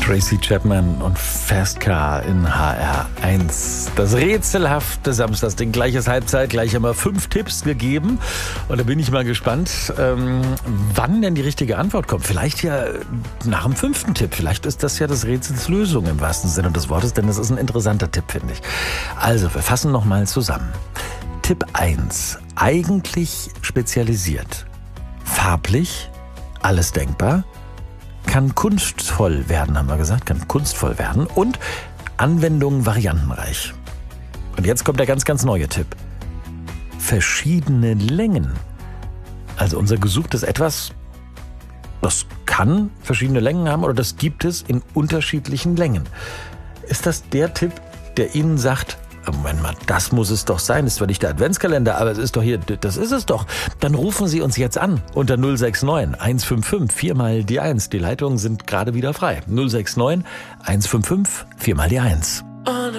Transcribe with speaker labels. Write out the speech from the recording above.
Speaker 1: Tracy Chapman und Fast Car in HR1. Das rätselhafte Samstagsding. Gleiches Halbzeit, gleich haben wir 5 Tipps gegeben. Und da bin ich mal gespannt, wann denn die richtige Antwort kommt. Vielleicht ja nach dem 5. Tipp. Vielleicht ist das ja des Rätsels Lösung im wahrsten Sinne des Wortes, denn das ist ein interessanter Tipp, finde ich. Also, wir fassen nochmal zusammen. Tipp 1. Eigentlich spezialisiert. Farblich, alles denkbar. Kann kunstvoll werden, haben wir gesagt, kann kunstvoll werden und Anwendung variantenreich. Und jetzt kommt der ganz, ganz neue Tipp. Verschiedene Längen. Also unser gesuchtes Etwas, das kann verschiedene Längen haben oder das gibt es in unterschiedlichen Längen. Ist das der Tipp, der Ihnen sagt, Moment mal, das muss es doch sein. Das ist zwar nicht der Adventskalender, aber es ist doch hier, das ist es doch. Dann rufen Sie uns jetzt an unter 069 155 4 mal die 1. Die Leitungen sind gerade wieder frei. 069 155 4 mal die 1.